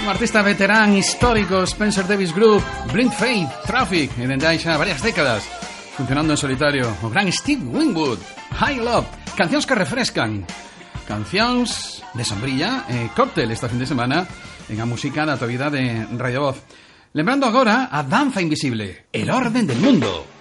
Un artista veterán histórico, Spencer Davis Group, Blind Faith, Traffic, e dende hai xa varias décadas funcionando en solitario. O gran Steve Winwood, High Love, cancións que refrescan, cancións de sombrilla e cóctel esta fin de semana en a música da actualidade de Radio Voz. Lembrando agora a Danza Invisible, el orden del mundo.